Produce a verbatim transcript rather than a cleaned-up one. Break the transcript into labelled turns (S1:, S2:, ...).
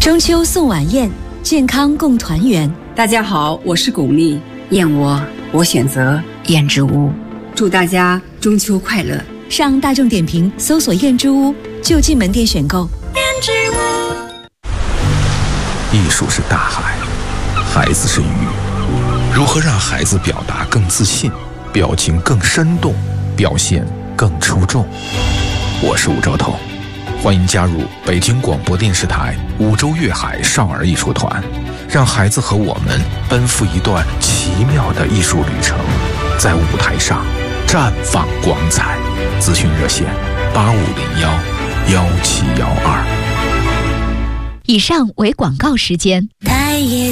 S1: 中秋送晚宴，健康共团圆。
S2: 大家好，我是巩俐，燕窝我选择燕之屋。祝大家中秋快乐！
S1: 上大众点评搜索燕之屋，就近门店选购。燕之
S3: 屋。艺术是大海，孩子是鱼。如何让孩子表达更自信，表情更生动，表现更出众？我是吴兆头，欢迎加入北京广播电视台五洲粤海少儿艺术团，让孩子和我们奔赴一段奇妙的艺术旅程，在舞台上绽放光彩。咨询热线八五零幺幺七幺二。
S1: 以上为广告时间。